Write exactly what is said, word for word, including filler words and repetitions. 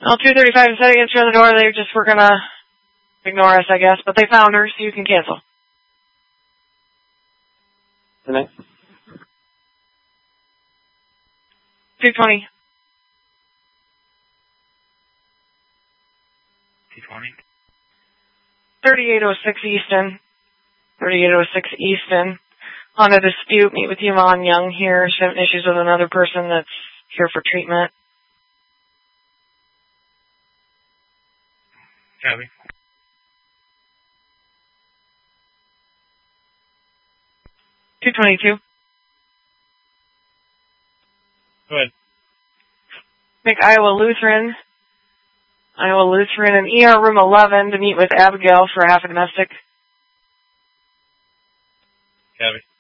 Well, two thirty-five is set against you on the door. They just were going to ignore us, I guess. But they found her, so you can cancel. Good night. two twenty. two twenty. thirty-eight oh six Easton. thirty-eight oh six Easton. On a dispute, meet with Yvonne Young here. She's having issues with another person that's here for treatment. Copy. two twenty-two. Go ahead. Make Iowa Lutheran. Iowa Lutheran in E R room eleven to meet with Abigail for half a domestic. Copy.